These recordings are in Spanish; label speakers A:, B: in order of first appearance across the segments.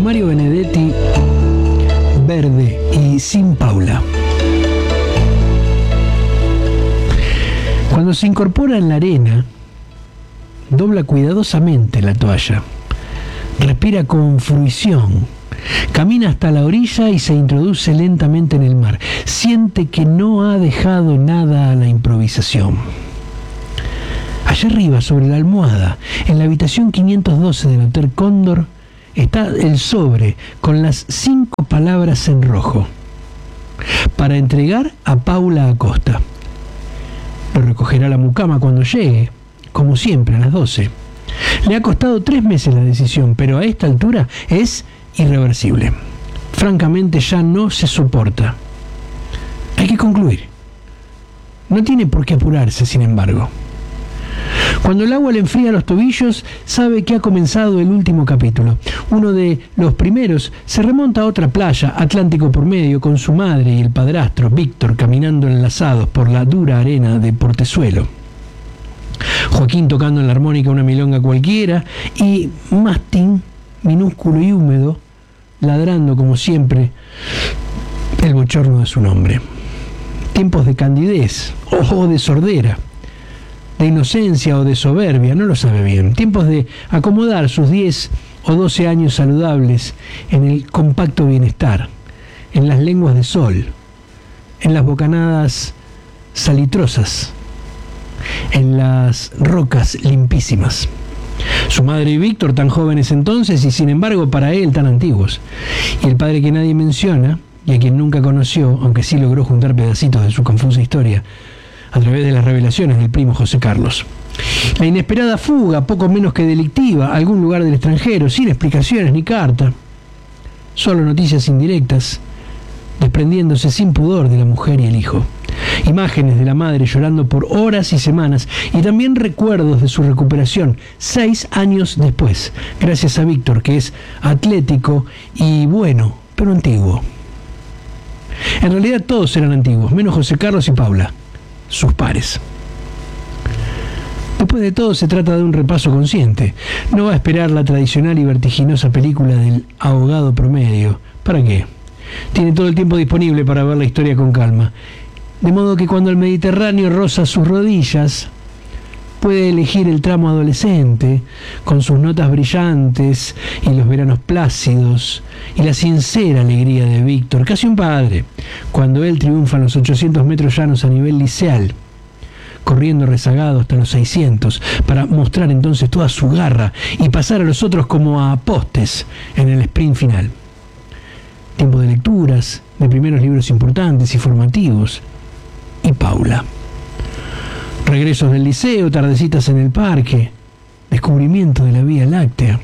A: Mario Benedetti, Verde y Sin Paula. Cuando se incorpora en la arena, dobla cuidadosamente la toalla, respira con fruición, camina hasta la orilla y se introduce lentamente en el mar. Siente que no ha dejado nada a la improvisación. Allá arriba, sobre la almohada, en la habitación 512 del Hotel Cóndor, está el sobre con las 5 palabras en rojo para entregar a Paula Acosta. Lo recogerá la mucama cuando llegue, como siempre, a las 12. Le ha costado 3 meses la decisión, pero a esta altura es irreversible. Francamente, ya no se soporta. Hay que concluir. No tiene por qué apurarse, sin embargo. Cuando el agua le enfría los tobillos, sabe que ha comenzado el último capítulo. Uno de los primeros se remonta a otra playa, Atlántico por medio, con su madre y el padrastro, Víctor, caminando enlazados por la dura arena de Portezuelo. Joaquín tocando en la armónica una milonga cualquiera y Mastín, minúsculo y húmedo, ladrando como siempre el bochorno de su nombre. Tiempos de candidez o de sordera, de inocencia o de soberbia, no lo sabe bien. Tiempos de acomodar sus 10 o 12 años saludables en el compacto bienestar, en las lenguas de sol, en las bocanadas salitrosas, en las rocas limpísimas. Su madre y Víctor, tan jóvenes entonces y sin embargo para él tan antiguos. Y el padre que nadie menciona y a quien nunca conoció, aunque sí logró juntar pedacitos de su confusa historia a través de las revelaciones del primo José Carlos. La inesperada fuga, poco menos que delictiva, a algún lugar del extranjero, sin explicaciones ni carta. Solo noticias indirectas, desprendiéndose sin pudor de la mujer y el hijo. Imágenes de la madre llorando por horas y semanas, y también recuerdos de su recuperación 6 años después, gracias a Víctor, que es atlético y bueno, pero antiguo. En realidad todos eran antiguos, menos José Carlos y Paula, sus pares. Después de todo se trata de un repaso consciente. No va a esperar la tradicional y vertiginosa película del abogado promedio. ¿Para qué? Tiene todo el tiempo disponible para ver la historia con calma. De modo que cuando el Mediterráneo roza sus rodillas, puede elegir el tramo adolescente, con sus notas brillantes y los veranos plácidos, y la sincera alegría de Víctor, casi un padre, cuando él triunfa en los 800 metros llanos a nivel liceal, corriendo rezagado hasta los 600, para mostrar entonces toda su garra y pasar a los otros como a postes en el sprint final. Tiempo de lecturas, de primeros libros importantes y formativos, y Paula. Regresos del liceo, tardecitas en el parque, descubrimiento de la Vía Láctea.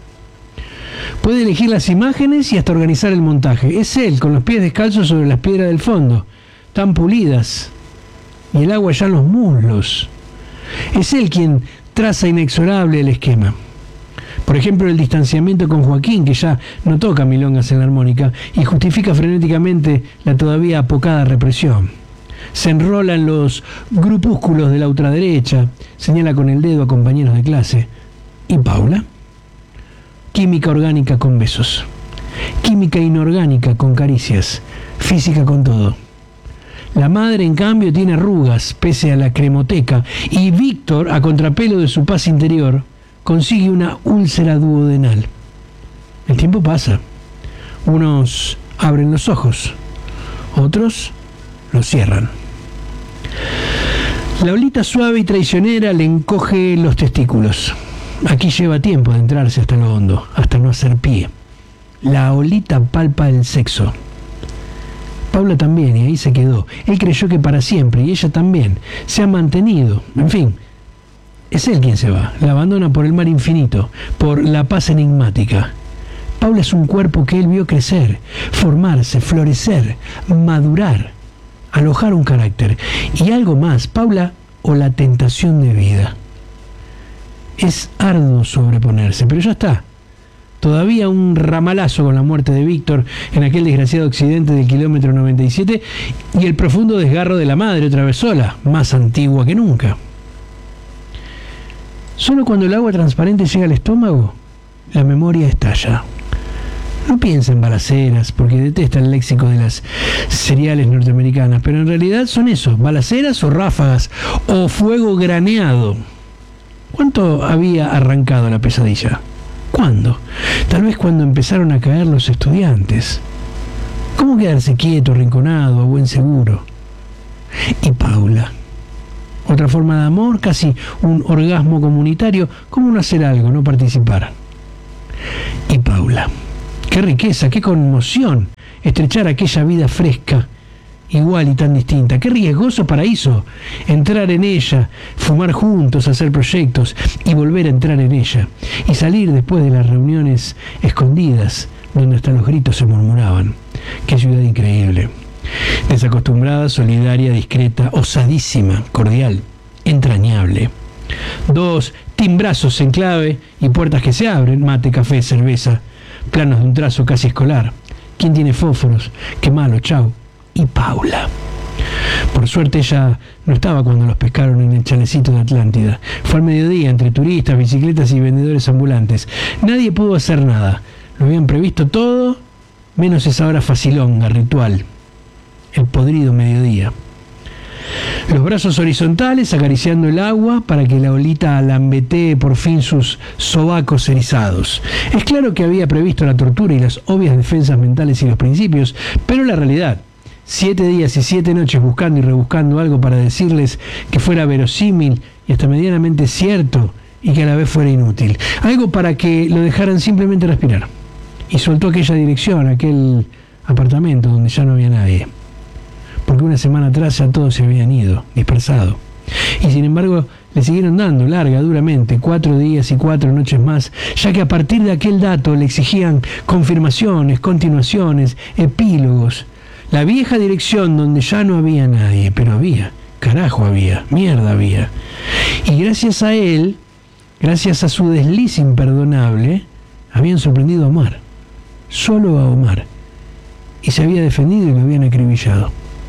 A: Puede elegir las imágenes y hasta organizar el montaje. Es él, con los pies descalzos sobre las piedras del fondo, tan pulidas, y el agua ya en los muslos. Es él quien traza inexorable el esquema. Por ejemplo, el distanciamiento con Joaquín, que ya no toca milongas en la armónica, y justifica frenéticamente la todavía apocada represión. Se enrola en los grupúsculos de la ultraderecha, señala con el dedo a compañeros de clase. ¿Y Paula? Química orgánica con besos, química inorgánica con caricias, física con todo. La madre, en cambio, tiene arrugas, pese a la cremoteca, y Víctor, a contrapelo de su paz interior, consigue una úlcera duodenal. El tiempo pasa. Unos abren los ojos, otros los cierran. La olita suave y traicionera le encoge los testículos. Aquí lleva tiempo de entrarse hasta lo hondo, hasta no hacer pie. La olita palpa el sexo. Paula también, y ahí se quedó. Él creyó que para siempre, y ella también. Se ha mantenido. En fin, es él quien se va. La abandona por el mar infinito, por la paz enigmática. Paula es un cuerpo que él vio crecer, formarse, florecer, madurar, alojar un carácter. Y algo más, Paula o la tentación de vida. Es arduo sobreponerse, pero ya está. Todavía un ramalazo con la muerte de Víctor en aquel desgraciado accidente del kilómetro 97 y el profundo desgarro de la madre otra vez sola, más antigua que nunca. Solo cuando el agua transparente llega al estómago, la memoria estalla. No piensa en balaceras, porque detesta el léxico de las seriales norteamericanas, pero en realidad son eso, balaceras o ráfagas, o fuego graneado. ¿Cuánto había arrancado la pesadilla? ¿Cuándo? Tal vez cuando empezaron a caer los estudiantes. ¿Cómo quedarse quieto, arrinconado, a buen seguro? Y Paula. Otra forma de amor, casi un orgasmo comunitario. ¿Cómo no hacer algo, no participar? Y Paula. Qué riqueza, qué conmoción estrechar aquella vida fresca, igual y tan distinta. Qué riesgoso paraíso entrar en ella, fumar juntos, hacer proyectos y volver a entrar en ella. Y salir después de las reuniones escondidas, donde hasta los gritos se murmuraban. Qué ciudad increíble. Desacostumbrada, solidaria, discreta, osadísima, cordial, entrañable. 2 timbrazos en clave y puertas que se abren, mate, café, cerveza, planos de un trazo casi escolar. ¿Quién tiene fósforos? Qué malo, chau. Y Paula. Por suerte ella no estaba cuando los pescaron en el chalecito de Atlántida. Fue al mediodía entre turistas, bicicletas y vendedores ambulantes. Nadie pudo hacer nada. Lo habían previsto todo, menos esa hora facilonga, ritual. El podrido mediodía. Los brazos horizontales acariciando el agua para que la olita alambetee por fin sus sobacos erizados. Es claro que había previsto la tortura y las obvias defensas mentales y los principios, pero la realidad, 7 días y 7 noches buscando y rebuscando algo para decirles que fuera verosímil y hasta medianamente cierto y que a la vez fuera inútil. Algo para que lo dejaran simplemente respirar. Y soltó aquella dirección, aquel apartamento donde ya no había nadie. Porque una semana atrás ya todos se habían ido, dispersado. Y sin embargo le siguieron dando larga, duramente, 4 días y 4 noches más, ya que a partir de aquel dato le exigían confirmaciones, continuaciones, epílogos. La vieja dirección donde ya no había nadie, pero había, carajo había, mierda había. Y gracias a él, gracias a su desliz imperdonable, habían sorprendido a Omar, solo a Omar, y se había defendido y lo habían acribillado.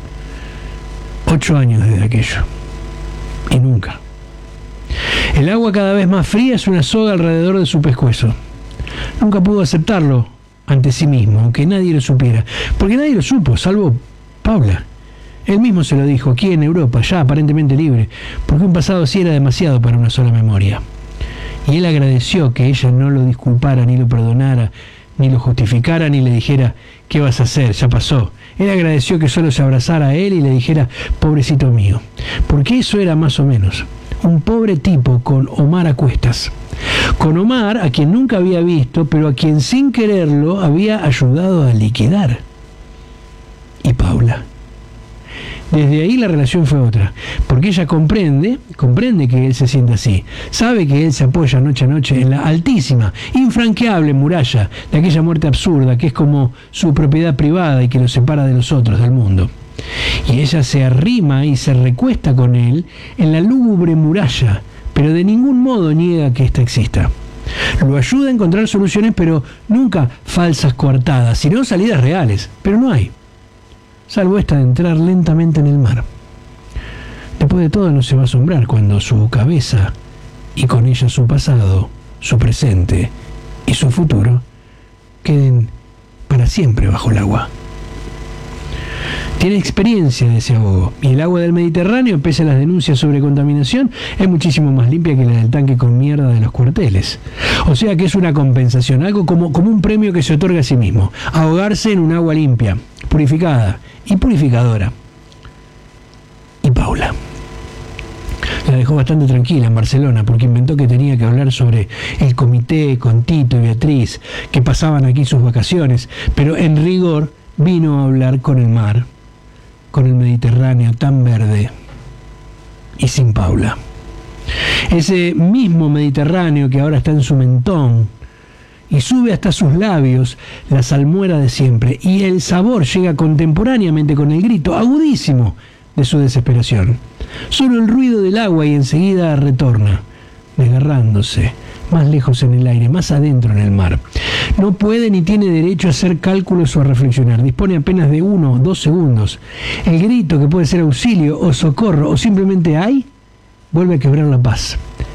A: 8 años desde aquello. Y nunca. El agua cada vez más fría es una soga alrededor de su pescuezo. Nunca pudo aceptarlo ante sí mismo, aunque nadie lo supiera. Porque nadie lo supo, salvo Paula. Él mismo se lo dijo, aquí en Europa, ya aparentemente libre, porque un pasado así era demasiado para una sola memoria. Y él agradeció que ella no lo disculpara, ni lo perdonara, ni lo justificara, ni le dijera, ¿qué vas a hacer? Ya pasó. Él agradeció que solo se abrazara a él y le dijera, pobrecito mío. Porque eso era más o menos. Un pobre tipo con Omar a cuestas. Con Omar, a quien nunca había visto, pero a quien sin quererlo había ayudado a liquidar. Y Paula. Desde ahí la relación fue otra, porque ella comprende que él se siente así, sabe que él se apoya noche a noche en la altísima, infranqueable muralla de aquella muerte absurda que es como su propiedad privada y que lo separa de los otros, del mundo. Y ella se arrima y se recuesta con él en la lúgubre muralla, pero de ningún modo niega que ésta exista. Lo ayuda a encontrar soluciones, pero nunca falsas coartadas, sino salidas reales, pero no hay. Salvo esta de entrar lentamente en el mar. Después de todo no se va a asombrar cuando su cabeza, y con ella su pasado, su presente y su futuro, queden para siempre bajo el agua. Tiene experiencia de ese ahogo, y el agua del Mediterráneo, pese a las denuncias sobre contaminación, es muchísimo más limpia que la del tanque con mierda de los cuarteles. O sea que es una compensación, algo como un premio que se otorga a sí mismo, ahogarse en un agua limpia, purificada y purificadora. Y Paula la dejó bastante tranquila en Barcelona porque inventó que tenía que hablar sobre el comité con Tito y Beatriz, que pasaban aquí sus vacaciones, pero en rigor vino a hablar con el mar, con el Mediterráneo tan verde y sin Paula. Ese mismo Mediterráneo que ahora está en su mentón y sube hasta sus labios la salmuera de siempre, y el sabor llega contemporáneamente con el grito agudísimo de su desesperación. Solo el ruido del agua y enseguida retorna, desgarrándose, más lejos en el aire, más adentro en el mar. No puede ni tiene derecho a hacer cálculos o a reflexionar. Dispone apenas de 1 o 2 segundos. El grito, que puede ser auxilio o socorro o simplemente ¡ay!, vuelve a quebrar la paz.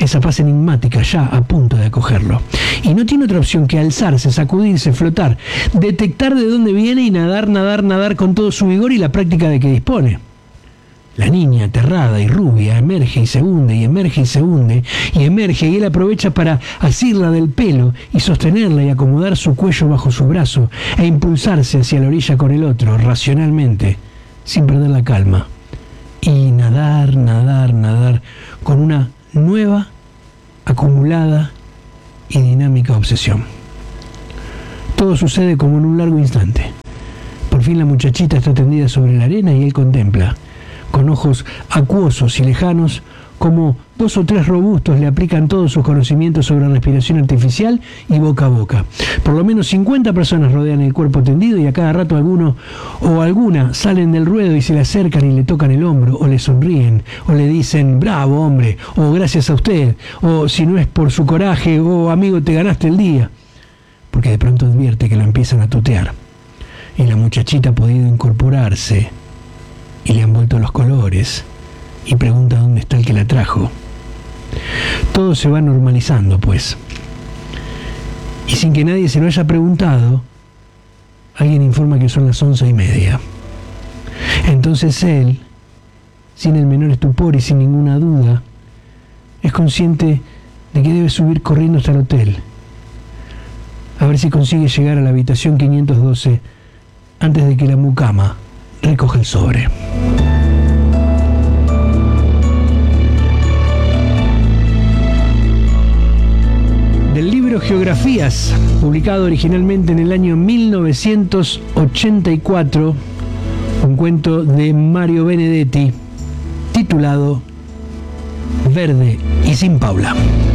A: esa paz enigmática ya a punto de acogerlo. Y no tiene otra opción que alzarse, sacudirse, flotar, detectar de dónde viene y nadar, nadar, nadar con todo su vigor y la práctica de que dispone. La niña, aterrada y rubia, emerge y se hunde, y emerge y se hunde, y emerge, y él aprovecha para asirla del pelo y sostenerla y acomodar su cuello bajo su brazo e impulsarse hacia la orilla con el otro, racionalmente, sin perder la calma. Y nadar, nadar, nadar, con una nueva, acumulada y dinámica obsesión. Todo sucede como en un largo instante. Por fin la muchachita está tendida sobre la arena y él contempla, con ojos acuosos y lejanos, como 2 o 3 robustos le aplican todos sus conocimientos sobre respiración artificial y boca a boca. Por lo menos 50 personas rodean el cuerpo tendido y a cada rato alguno o alguna salen del ruedo y se le acercan y le tocan el hombro, o le sonríen, o le dicen bravo hombre, o gracias a usted, o si no es por su coraje, o amigo te ganaste el día, porque de pronto advierte que lo empiezan a tutear y la muchachita ha podido incorporarse y le han vuelto los colores y pregunta dónde está el que la trajo. Todo se va normalizando, pues. Y sin que nadie se lo haya preguntado, alguien informa que son las 11:30. Entonces él, sin el menor estupor y sin ninguna duda, es consciente de que debe subir corriendo hasta el hotel, a ver si consigue llegar a la habitación 512 antes de que la mucama recoja el sobre. Del libro Geografías, publicado originalmente en el año 1984, un cuento de Mario Benedetti, titulado Verde y sin Paula.